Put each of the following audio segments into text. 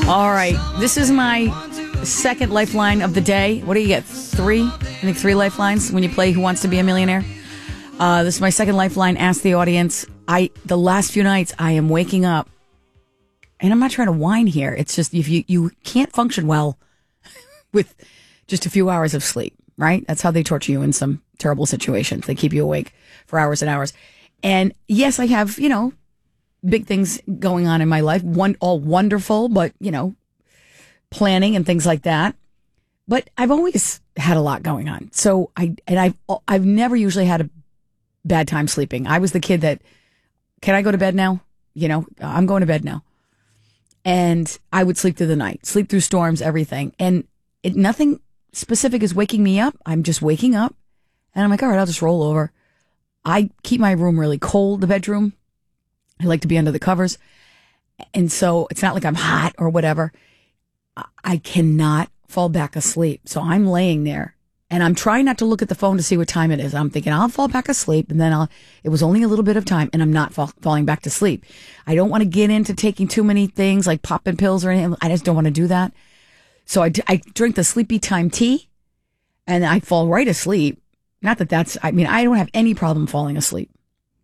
All right. This is my second lifeline of the day. What do you get? 3? I think 3 lifelines when you play Who Wants to Be a Millionaire. This is my second lifeline. Ask the audience. The last few nights I am waking up, and I'm not trying to whine here. It's just if you can't function well with just a few hours of sleep, right? That's how they torture you in some terrible situations. They keep you awake for hours and hours. And yes, I have, big things going on in my life. All wonderful, but, planning and things like that. But I've always had a lot going on. So I've never usually had a bad time sleeping. I was the kid that, can I go to bed now? I'm going to bed now. And I would sleep through the night, sleep through storms, everything. And nothing specific is waking me up. I'm just waking up and I'm like, all right, I'll just roll over. I keep my room really cold, the bedroom. I like to be under the covers. And so it's not like I'm hot or whatever. I cannot fall back asleep. So I'm laying there and I'm trying not to look at the phone to see what time it is. I'm thinking I'll fall back asleep and then it was only a little bit of time and I'm not falling back to sleep. I don't want to get into taking too many things like popping pills or anything. I just don't want to do that. So I drink the sleepy time tea and I fall right asleep. Not that I don't have any problem falling asleep.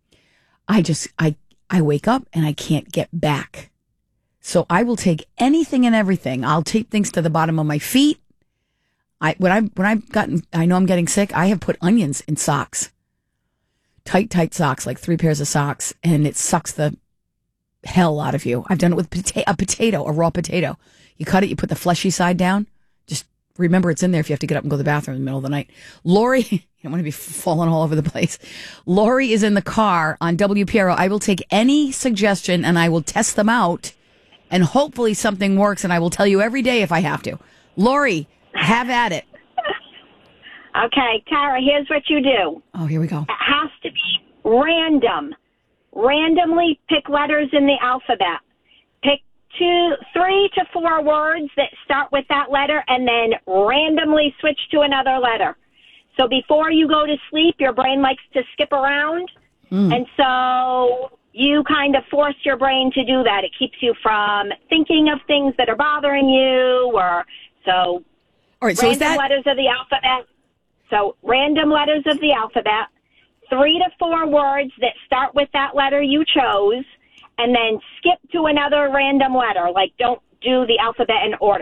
I wake up and I can't get back. So I will take anything and everything. I'll tape things to the bottom of my feet. When I know I'm getting sick, I have put onions in socks. Tight socks, like 3 pairs of socks, and it sucks the hell out of you. I've done it with a raw potato. You cut it, you put the fleshy side down. Just remember it's in there if you have to get up and go to the bathroom in the middle of the night. Lori, you don't want to be falling all over the place. Lori is in the car on WPRO. I will take any suggestion and I will test them out and hopefully something works and I will tell you every day if I have to. Lori, have at it. Okay, Tara, here's what you do. Oh, here we go. It has to be random. Randomly pick letters in the alphabet. Pick 3 to 4 words that start with that letter and then randomly switch to another letter. So before you go to sleep, your brain likes to skip around. And so you kind of force your brain to do that. It keeps you from thinking of things that are bothering you All right, so random letters of the alphabet. So random letters of the alphabet, 3 to 4 words that start with that letter you chose, and then skip to another random letter. Like, don't do the alphabet in order.